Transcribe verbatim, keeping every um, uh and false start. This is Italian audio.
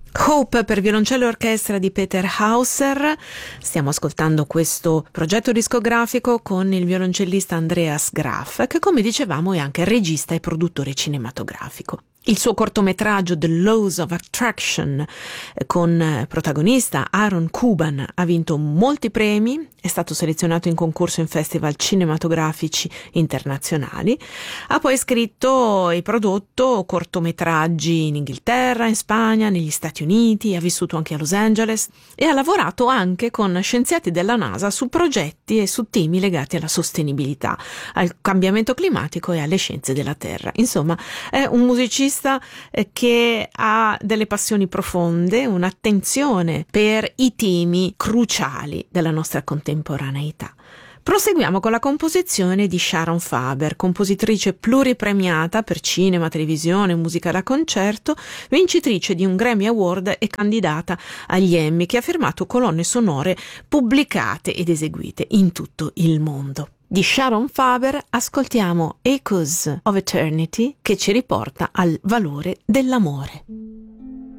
Hope per violoncello e orchestra di Peter Hauser. Stiamo ascoltando questo progetto discografico con il violoncellista Andreas Graf, che come dicevamo è anche regista e produttore cinematografico. Il suo cortometraggio The Laws of Attraction, con protagonista Aaron Kuban, ha vinto molti premi, è stato selezionato in concorso in festival cinematografici internazionali, ha poi scritto e prodotto cortometraggi in Inghilterra, in Spagna, negli Stati Uniti, ha vissuto anche a Los Angeles e ha lavorato anche con scienziati della NASA su progetti e su temi legati alla sostenibilità, al cambiamento climatico e alle scienze della Terra. Insomma, è un musicista che ha delle passioni profonde, un'attenzione per i temi cruciali della nostra contemporaneità. Proseguiamo con la composizione di Sharon Faber, compositrice pluripremiata per cinema, televisione, musica da concerto, vincitrice di un Grammy Award e candidata agli Emmy, che ha firmato colonne sonore pubblicate ed eseguite in tutto il mondo. Di Sharon Faber ascoltiamo Echoes of Eternity, che ci riporta al valore dell'amore.